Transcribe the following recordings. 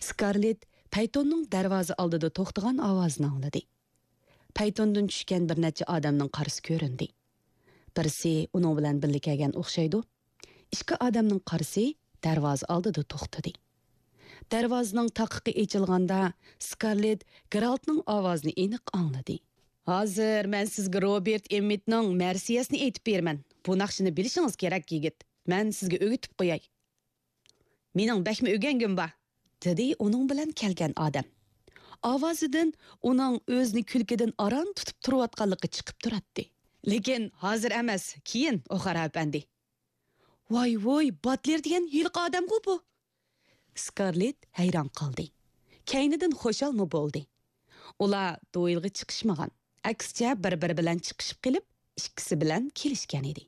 Scarlett Paytonning darvoza oldida to'xtagan ovozini angladi. Paytondan tushgan bir necha odamning qarisi ko'rindi. Birisi uning bilan birga kelgan o'xshaydi. Ikki odamning qarisi darvoza oldida to'xtadi. Darvozaning taqiqi ochilganda Scarlett Geraltning ovozini aniq angladi. Hozir men sizga Robert Emmettning Marsiyasini aytib beraman. Bu naqshini bilishingiz kerak, yigit. Men sizga o'rgatib qo'yay. Mening bakmi o'rgangim bor, dedi uning bilan kelgan odam. Ovozidan uning o'zini kulkidan aron tutib turayotganligi chiqib turadi. Lekin hozir emas, keyin o xarabandi. Voy, Butler degan yilqi odam-ku bu. Scarlett hayron qoldi. Kaynidan xo'shalmi bo'ldi. Ular do'yilga chiqishmagan. Aksicha bir-biri bilan chiqishib qilib, ikkisi bilan kelishgan edi.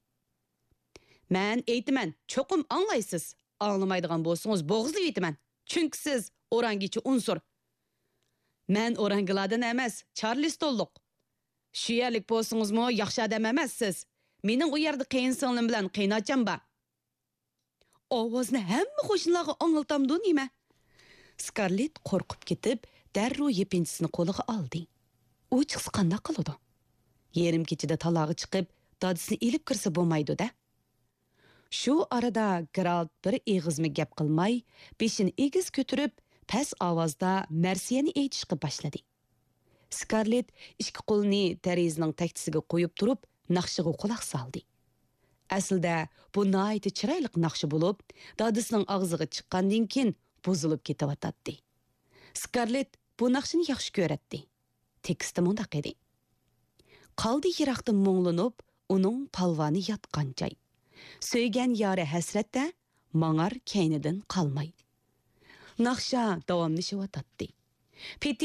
Men aytaman, cho'qim anglaysiz. Anglamaydigan bo'lsangiz bo'g'izlab aytaman. Chunki siz orangichi unsur. Men orangilardan emas, Charlestonlik. Shu yerlik bo'lsangizmi, yaxshi odam emassiz. Mening u yerda qiyinsinglim bilan qiynacham bor. Ovozni hamma qo'shnilarga anglatamdi nima? Scarlett qo'rqib ketib, darrov yepinchisini qo'liga oldi. U chiqsa qanday qiladi? Yerim kechida talog'i chiqib, dadisini ilib kirsa bo'lmaydi-da. Shu arada Geralt bir eg'izmi gap qilmay, beshini egiz ko'tarib, past ovozda Marsiyani aytishga boshladi. Scarlett ikki qo'lini derazaning taktisiga qo'yib turib, naqshiga quloq soldi. Aslida bu nihoyatda chiroyli naqshi bo'lib, dadisining og'ziga chiqqandan keyin buzilib ketayotdi. Scarlett bu naqshini yaxshi ko'radi. Teksti mundaq edi. Qaldi yiroqda mo'nglanib, uning palvoni yotgan joy. Söygen yari hasratda mangar kaynidan qalmay. Naqsha davomlashyotdi.